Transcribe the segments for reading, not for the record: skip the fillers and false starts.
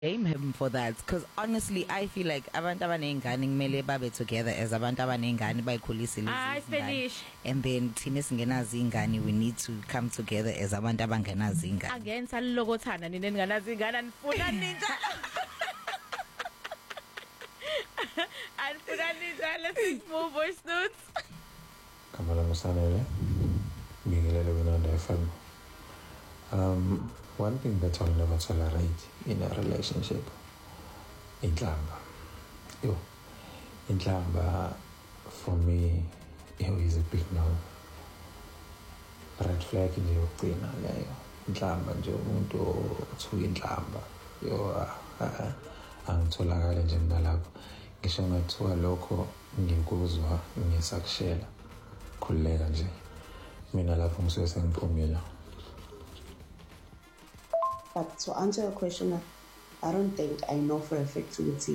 blame him for that because honestly I feel like abantu abanengane kumele babe together as abantu abanengane bayikhulisile finish. And then thina singenazi ingane we need to come together as abantu abangenazi ingane. Again salilokothana nina ninganazi ingane nifuna ninja. Anifuna ninja let's move voice notes. Kamala Musanele, Miguel Lebanon FM. One thing that I'll never tolerate in a relationship, inhlamba. Inhlamba for me, is a big no. Red flag nje yokugcina leyo. Inhlamba nje umuntu othu inhlamba. Angitholakala nje mina lapho. Ngisho ngathiwa lokho ngikuzwa ngisakushela. Khuleka nje. Mina lapho ngisuke sengiphumile. But to answer your question, I don't think I know for a fact ukuthi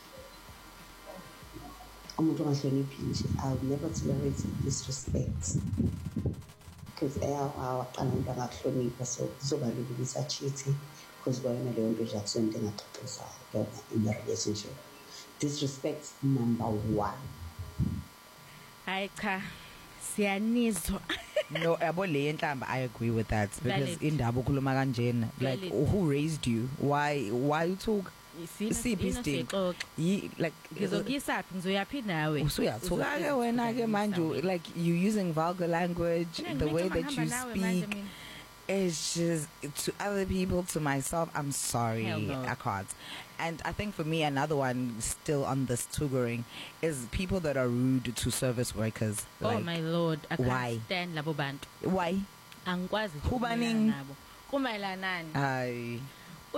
umuntu ongahloniphile nje I'll never tolerate disrespect because awaqala umuntu angakuhlonipha so kuzoba lula ukuthi acheat because kwayona leyo nto nje akusonto engaxoxisayo yona in the relationship. Disrespect number 1. Hayi cha siyanizwa. No, yabo le enhlamba I agree with that because indaba ukhuluma kanjena like who raised you? Why you talk? Isiphi isidingo? Like ngizokuyisaphi ngizoyaphi nawe? Usuyathuka ke wena ke manje like you using vulgar language the way that you speak. It's just to other people, to myself, I'm sorry, no. I can't. And I think for me, another one still on this tutoring is people that are rude to service workers. Oh my lord, I can't why? Stand labo bantu. Why? Angikwazi ukumelana nabo. Kumayilanani? Ay.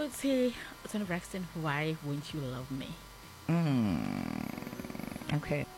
Uthi Tony Braxton, why won't you love me? Okay.